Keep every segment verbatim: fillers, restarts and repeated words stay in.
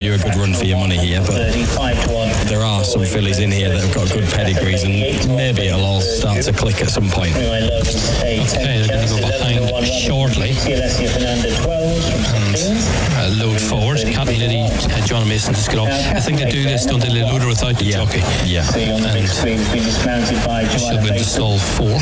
you a good run for your money here, but there are some fillies in here that have got good pedigrees, and maybe it'll all start to click at some point. Okay, they're going to go behind shortly and uh, load forward. Cat and Lily, uh, John Mason just get off. I think they do this, don't they? They load her without the yeah. jockey. Yeah. And she'll win the stall four.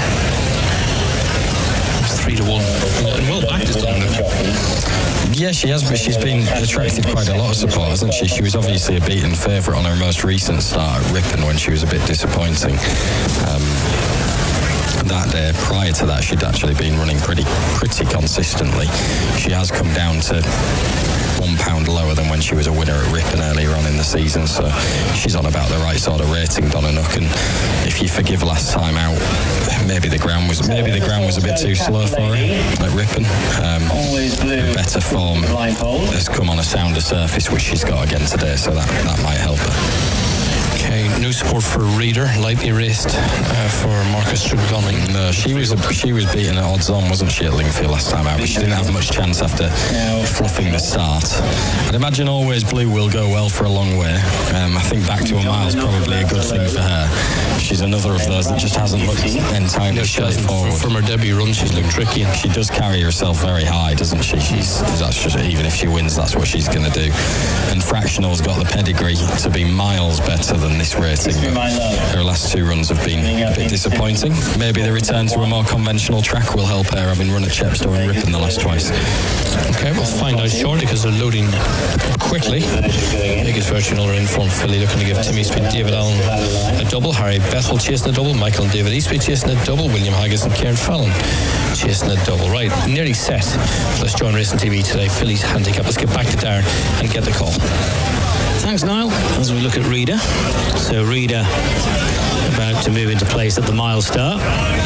Three to one. And well back this time. Yeah, she has, but she's been attracted quite a lot of support, hasn't she? She was obviously a beaten favourite on her most recent start at Ripon when she was a bit disappointing. Um, that day prior to that, she'd actually been running pretty pretty consistently. She has come down to one pound lower than when she was a winner at Ripon earlier on in the season, so she's on about the right sort of rating, Donna Nook. And if you forgive last time out, maybe the ground was maybe the ground was a bit too slow for her at Ripon. Um, better form has come on a sounder surface, which she's got again today, so that, that might help her. Okay, new support for Reader, lightly raced uh, for Marcus Strickland. No, she was a, she was beaten at odds on, wasn't she, at Lingfield last time out? But she didn't have much chance after fluffing the start. I'd imagine Always Blue will go well for a long way. Um, I think back to a mile's probably a good thing for her. She's another of those that just hasn't looked entirely no, straightforward. From her debut run, she's looked tricky. She does carry herself very high, doesn't she? She's that's just, even if she wins, that's what she's going to do. And Fractional's got the pedigree to be miles better than this rating, but her last two runs have been a bit disappointing. Maybe the return to a more conventional track will help her, having run at Chepstow and Ripon the last twice. Okay, we'll find out shortly because they're loading quickly. Biggest Virtue, another informed filly looking to give Timmy Speed, David Allen a double, Harry Bethel chasing a double, Michael and David Eastby chasing a double, William Haggis and Kieran Fallon chasing a double. Right, nearly set. Let's join Racing T V today. Filly's handicap. Let's get back to Darren and get the call. Thanks, Niall. As we look at Reader. So Reader about to move into place at the mile start.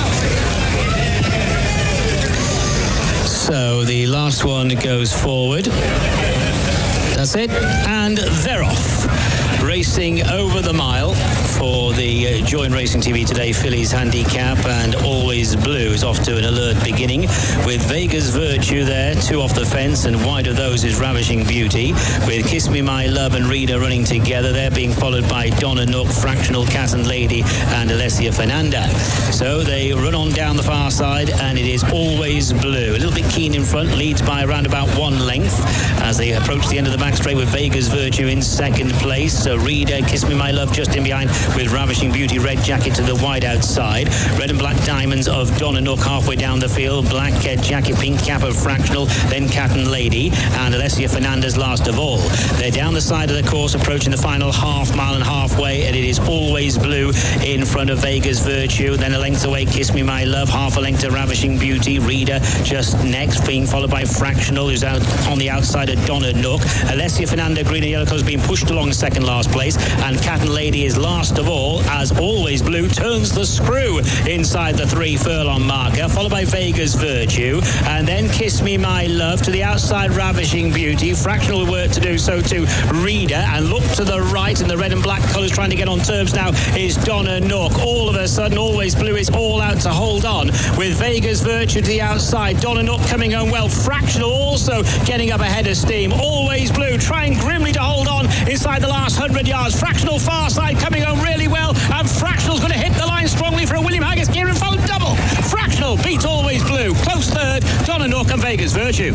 So the last one goes forward. That's it. And they're off. Racing over the mile for the uh, Join Racing T V Today Fillies handicap, and Always Blue is off to an alert beginning with Vega's Virtue there, two off the fence, and wide of those is Ravishing Beauty, with Kiss Me My Love and Reader running together. They're being followed by Donna Nook, Fractional Cat and Lady, and Alessia Fernanda. So they run on down the far side, and it is Always Blue. A little bit keen in front, leads by around about one length as they approach the end of the back straight with Vega's Virtue in second place. So Reader, Kiss Me My Love just in behind with Ravishing Beauty, red jacket to the wide outside. Red and black diamonds of Donna Nook halfway down the field. Black uh, jacket, pink cap of Fractional, then Cat and Lady, and Alessia Fernandez last of all. They're down the side of the course, approaching the final half mile and halfway, and it is Always Blue in front of Vega's Virtue. Then a length away, Kiss Me My Love, half a length to Ravishing Beauty. Reader just next, being followed by Fractional, who's out on the outside of Donna Nook. Alessia Fernandez, green and yellow colours, being pushed along second last place, and Cat and Lady is last of all as Always Blue turns the screw inside the three furlong marker, followed by Vega's Virtue, and then Kiss Me My Love to the outside, Ravishing Beauty. Fractional work to do so to Reader, and look to the right in the red and black colours trying to get on terms now is Donna Nook. All of a sudden Always Blue is all out to hold on with Vega's Virtue to the outside. Donna Nook coming on well. Fractional also getting up ahead of steam. Always Blue trying grimly to hold on inside the last hundred yards. Fractional far side coming on really well, and Fractional's going to hit the line strongly for a William Haggis. Kieran Fallon double. Fractional beats Always Blue. Close third, Donna Nook and Vega's Virtue.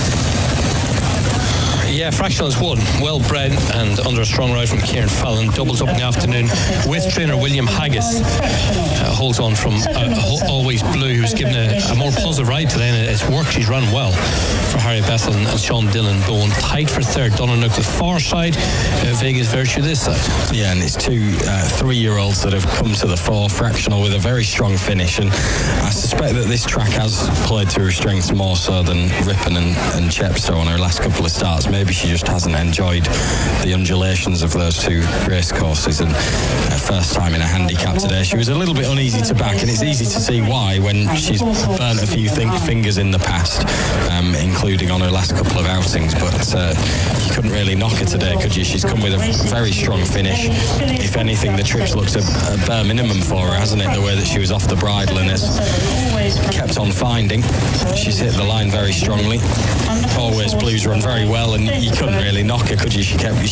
Yeah, Fractional has won. Well bred and under a strong ride from Kieran Fallon. Doubles up in the afternoon with trainer William Haggis. Uh, holds on from uh, Always Blue, who's given a, a more positive ride today, and it's worked. She's run well for Harry Bethel and Sean Dillon Bowen. Tight for third. Donna Nook the far side. Uh, Vega's Virtue this side. Yeah, and it's two uh, three-year-olds that have come to the fore. Fractional with a very strong finish, and I suspect that this track has played to her strengths more so than Ripon and, and Chepstow on her last couple of starts. Maybe Maybe she just hasn't enjoyed the undulations of those two race courses, and uh, first time in a handicap today she was a little bit uneasy to back, and it's easy to see why when she's burnt a few think fingers in the past, um, including on her last couple of outings, but uh, you couldn't really knock her today, could you? She's come with a very strong finish. If anything, the trip's looked a, a bare minimum for her, hasn't it, the way that she was off the bridle and has kept on finding. She's hit the line very strongly. Always Blues run very well, and you couldn't really knock her, could you? She kept